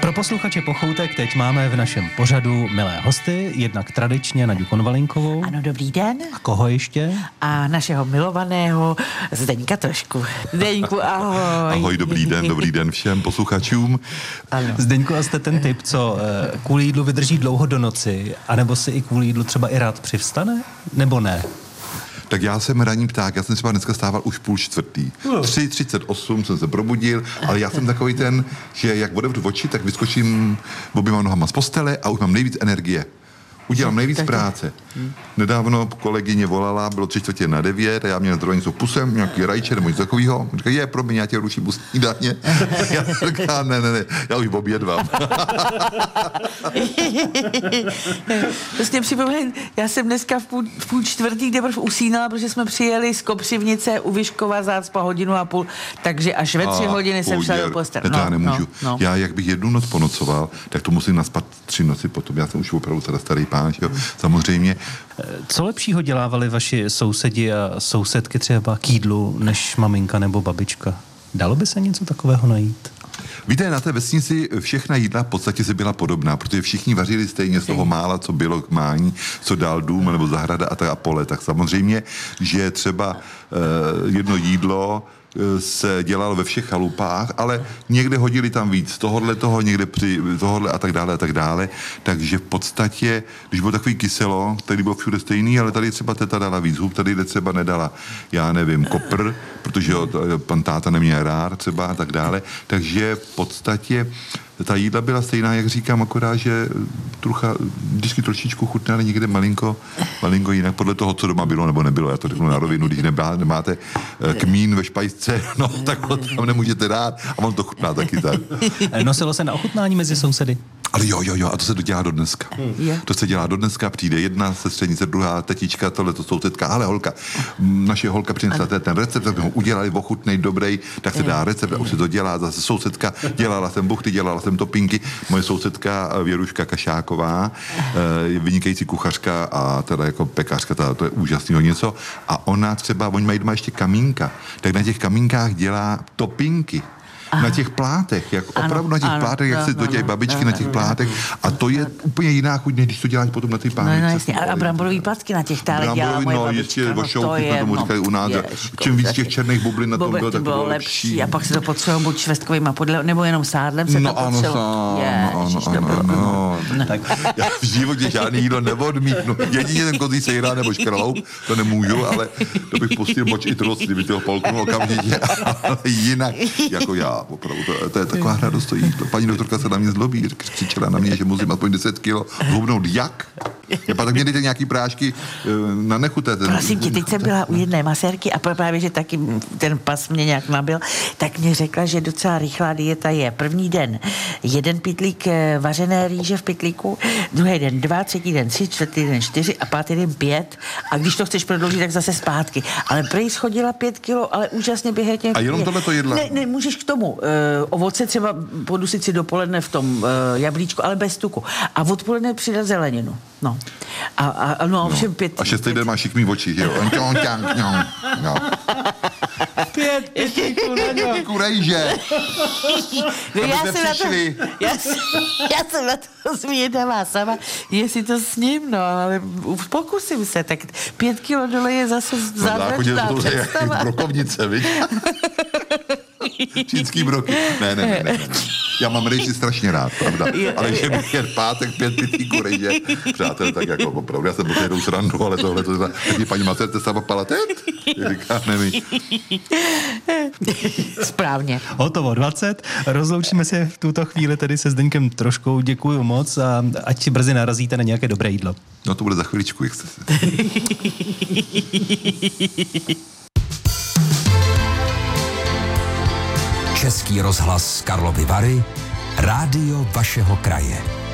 Pro posluchače Pochoutek teď máme v našem pořadu milé hosty, jednak tradičně Naďu Konvalinkovou. Ano, dobrý den. A koho ještě? A našeho milovaného Zdeňka Trošku. Zdeňku, ahoj. Ahoj, dobrý den všem posluchačům. Ano. Zdeňku, a jste ten typ, co kvůli jídlu vydrží dlouho do noci, anebo si i kvůli jídlu třeba i rád přivstane, nebo ne? Tak já jsem ranní pták, já jsem třeba dneska stával už 3:30. 3:38 jsem se probudil, ale já jsem takový ten, že jak otevřu oči, tak vyskočím oběma nohama z postele a už mám nejvíc energie. Udělám nejvíc práce. Nedávno kolegyně volala, bylo 8:45 a já měl zdrojení s pusem, nějaký rajče nebo něco takového. Říká, promiň, já tě ruším u snídaně. Já říkám, ne, já už obědvám. Prostě připomínám, já jsem dneska v půl čtvrtý teprve usínala, protože jsme přijeli z Kopřivnice u Vyškova Zácpa 1,5 hodiny, takže až ve 3 hodiny jsem šla do postele. Já nemůžu. Já jak bych jednu noc ponocoval, tak to musím naspat 3 noci potom. Já jsem už opravdu teda starý pán, jo. Samozřejmě. Co lepšího dělávali vaši sousedi a sousedky třeba k jídlu, než maminka nebo babička? Dalo by se něco takového najít? Víte, na té vesnici všechna jídla v podstatě se byla podobná, protože všichni vařili stejně z toho mála, co bylo k mání, co dál dům nebo zahrada a pole. Tak samozřejmě, že třeba jedno jídlo se dělalo ve všech chalupách, ale někde hodili tam víc toho, někde při tohodle a tak dále. Takže v podstatě, když bylo takový kyselo, tady bylo všude stejný, ale tady třeba teta dala víc hub, tady třeba nedala, já nevím, kopr, protože pan táta neměl rád třeba a tak dále. Takže v podstatě ta jídla byla stejná, jak říkám, akorát, že vždycky trošičku chutnali někde malinko jinak, podle toho, co doma bylo nebo nebylo. Já to řeknu na rovinu, když nemáte kmín ve špajsce, no tak ho tam nemůžete dát a on to chutná taky tak. Nosilo se na ochutnání mezi sousedy? Ale jo, a to se dělá do dneska. To se dělá do dneska, přijde jedna sestřenice, druhá tetička, tohleto sousedka, ale holka, naše holka přinesla ten recept, tak jsme ho udělali, ochutnej, dobrý, tak se dá recept a už se to dělá, zase sousedka, dělala jsem buchty, dělala jsem topinky, moje sousedka Věruška Kašáková, je vynikající kuchařka a teda jako pekařka, to je úžasného něco a ona třeba, oni mají doma ještě kamínka, tak na těch kamínkách dělá topinky. Na těch plátech, opravdu na těch plátech, jak se to dělají babičky na těch plátech a to je úplně jiná chuť, než když to děláš potom na ty pánvice. No jasně, a bramborový placky na těch tále dělala moje babička. Ještě vošouky, to tomu říkali u nás. Čím víc těch černých bublin na tom bylo, tak to bylo lepší. A pak se to potřebovalo buď švestkovýma nebo jenom sádlem se to potřebovalo. Ano. Tak já v životě žádný jídlo neodmítnu. Jedině ten kozí sejrá nebo škrloup, to nemůžu, ale to bych pustil moč i troc, kdyby toho polknul okamžitě, ale jinak, jako já. Opravdu, to je taková radost, paní doktorka se na mě zlobí, křičela na mě, že musím aspoň 10 kilo zhubnout. Jak? Tak mě dejte nějaký prášky na nechuté. Prosím tě, teď jsem byla u jedné masérky a právě, že taky ten pas mě nějak nabil, tak mě řekla, že docela rychlá dieta je. První den 1 pytlík vařené rýže v pytlíku, druhý den 2, třetí den 3, čtvrtý den 4 a pátý den 5 a když to chceš prodloužit, tak zase zpátky. Ale prej schodila 5 kilo, ale úžasně během těch... A jenom tohleto jedla? Ne, můžeš k tomu ovoce třeba podusit si dopoledne v tom jablíčku, ale bez tuku. A odpoledne přidat zeleninu. No. A všem 5... A 6. den máš šikmý oči, jo? No. 5 pytlíků rejže. Já jsem na to zvědavá sama, jestli to s ním, no, ale pokusím se, tak 5 kilo dole je zase zázračná představa. Jak brokovnice, viď? Čínský broky. Ne. Já mám rejži strašně rád, pravda. Ale že bych jen pátek 5 pytlíků rejže, přátel, tak jako opravdu. Já jsem poté jednou srandu, ale tohle to je taky paní masérce sama palatet? Říká, neví. Správně. Hotovo 20. Rozloučíme se v tuto chvíli tedy se Zdeňkem Troškou. Děkuju moc a ať si brzy narazíte na nějaké dobré jídlo. No to bude za chviličku, jak jste se. Český rozhlas Karlovy Vary, rádio vašeho kraje.